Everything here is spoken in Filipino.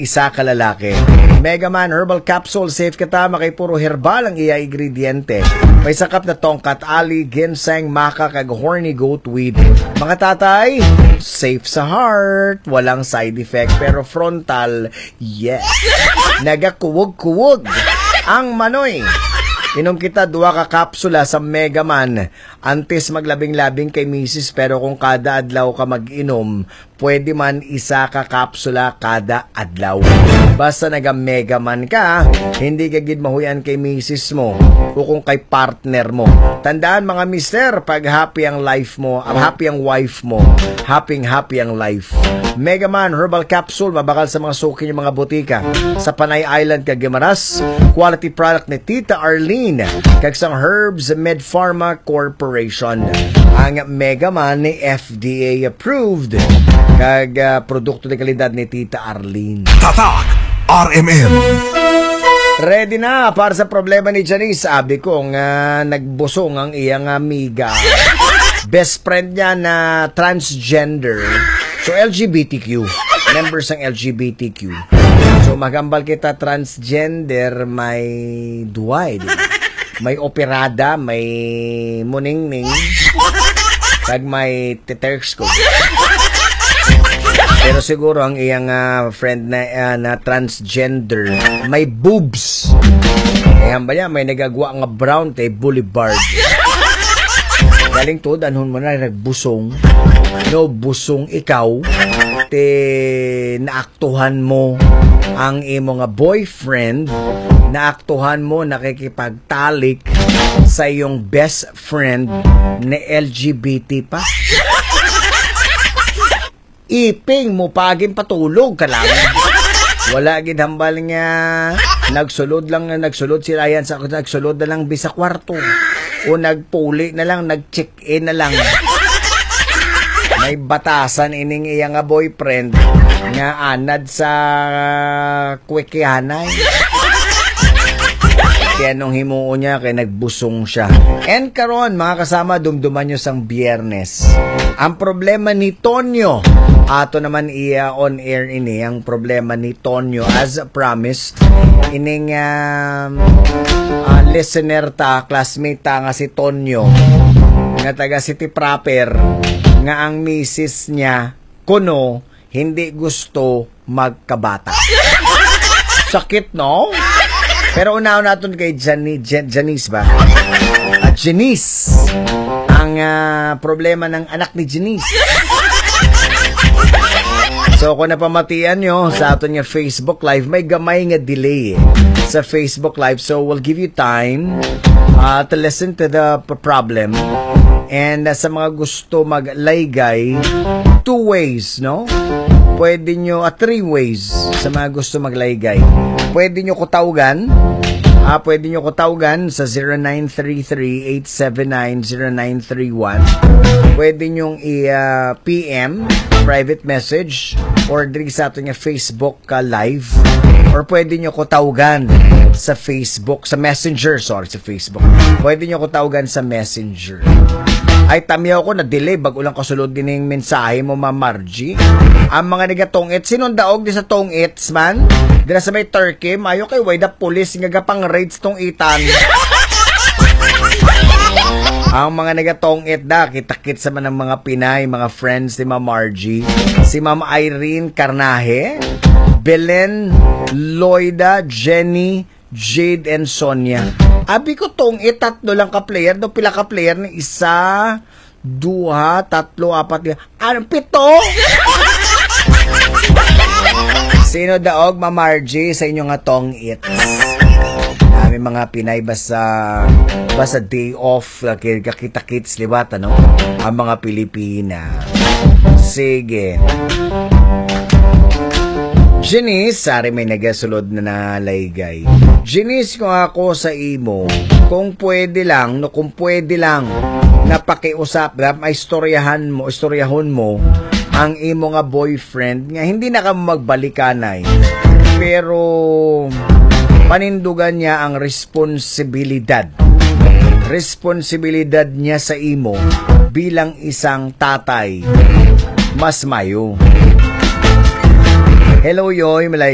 isa ka lalaki. Mega Man Herbal Capsule, safe ka tama kay puro herbal ang iya ingrediente. May sakap na tongkat, ali, ginseng, maca, kag horny goat weed. Mga tatay, safe sa heart, walang side effect, pero frontal, yes. Nagakuwog-kuwog ang manoy. Inom kita 2 ka kapsula sa Mega Man. Antes maglabing-labing kay misis, pero kung kada adlaw ka mag-inom, pwede man 1 ka kapsula kada adlaw. Basta naga-Mega Man ka, hindi kagid mahuyan kay misis mo o kung kay partner mo. Tandaan mga mister, pag happy ang life mo, happy ang wife mo, happy ang life. Mega Man Herbal Capsule, mabakal sa mga suki ng mga butika. Sa Panay Island kag Guimaras, quality product ni Tita Arlene kag sang Herbs Med Pharma Corporation. Ang Mega Man ni FDA approved kag produkto de kalidad ni Tita Arlene. Tatak RMN. Ready na para sa problema ni Janice. Sabi ko nga nagbusong ang iyang amiga. Best friend niya na transgender. So LGBTQ. Members ng LGBTQ. So magambal kita transgender, may duway. May operada, may muningning. Kag may tetersko. Pero siguro ang iyang friend na transgender, may boobs. Ayan ba niya, may nagagawa nga brown tay boulevard. Galing to, danhon mo na nagbusong. No, busong ikaw. Te naaktuhan mo ang imo nga boyfriend. Naaktuhan mo, nakikipagtalik sa iyong best friend na LGBT pa. Iping mo paging patulog ka lang. Wala gid hambal nga nagsulod sila yan sa nagsulod na lang bisa kwarto o nagpuli na lang, nag-check-in na lang. May batasan ining iya nga boyfriend nga anad sa kwekihanay. Kaya nung himuo niya, kaya nagbusong siya. And karon mga kasama, dumduman nyo sang Biyernes. Ang problema ni Tonyo, ato naman iya on air ini, ang problema ni Tonyo, as promised, ining listener ta, classmate ta nga si Tonyo, nga taga City Proper, nga ang misis niya, kuno, hindi gusto magkabata. Sakit, no? Pero unaon natin kay Janice ba? Janice. Ang problema ng anak ni Janice. So kung napamatian nyo sa ato nga Facebook Live, may gamay nga delay sa Facebook Live. So we'll give you time to listen to the problem. And sa mga gusto maglaygay, 2 ways, no? Pwede nyo, 3 ways sa mga gusto maglaygay. Pwede nyo ko tawagan. Pwede nyo ko tawagan sa 0933-879-0931. Pwede nyo i-PM, private message, or diri sa ato nga Facebook live. Or pwede nyo ko tawagan sa Facebook, sa Messenger, sa Facebook. Pwede nyo ko tawagan sa Messenger. Ay, tamiyaw ko na delay bago lang kasulod din yung mensahe mo, Ma'am Margie. Ang mga nagatong-its, sinong daog di sa tong-its, man? Dila sa may Turkey, mayo kay why the police nga gapang raids tong itan. Ang mga nagatong-it da, kitakit sa man ng mga Pinay, mga friends ni Ma'am Margie, si Ma'am Irene Carnaje, Belen, Loida, Jenny, Jade, and Sonia. Abi ko tong 3 lang ka player, do pila ka player ni 1, 2, 3, 4, 7. Sino daog, Ma'am Margie, sa inyo nga tong its? May mga Pinay basta day off, kakita-kits, libat, ano? Ang mga Pilipina. Sige. Janice, sari may nagasulod na nalaygay. Janice, kung ako sa imo, kung pwede lang, napakiusap, istoryahon mo, ang imo nga boyfriend, nga hindi na ka magbalikanay, pero panindugan niya ang responsibilidad niya sa imo bilang isang tatay, mas mayo. Hello, Yoy, malay